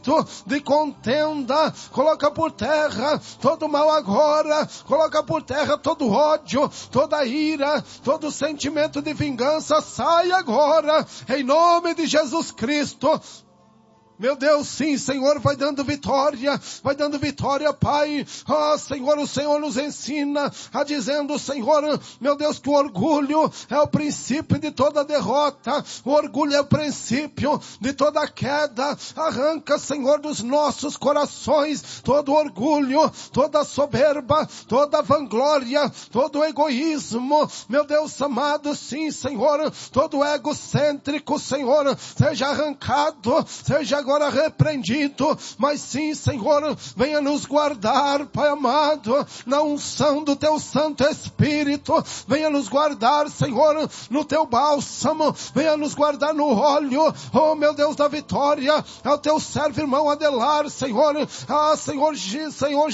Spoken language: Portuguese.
espírito de contenda, coloca por terra todo mal agora, coloca por terra todo ódio, toda ira, todo sentimento de vingança, sai agora, em nome de Jesus Cristo. Meu Deus, sim, Senhor, vai dando vitória, Pai. Senhor, o Senhor nos ensina a dizendo, Senhor, meu Deus, que o orgulho é o princípio de toda derrota, o orgulho é o princípio de toda queda. Arranca, Senhor, dos nossos corações todo orgulho, toda soberba, toda vanglória, todo egoísmo, meu Deus amado, sim, Senhor, todo egocêntrico, Senhor, seja arrancado, seja agora repreendido, mas sim, Senhor, venha nos guardar, Pai amado, na unção do Teu Santo Espírito, venha nos guardar, Senhor, no Teu bálsamo, venha nos guardar no óleo, oh meu Deus da vitória, ao Teu servo irmão Adelar, Senhor, Senhor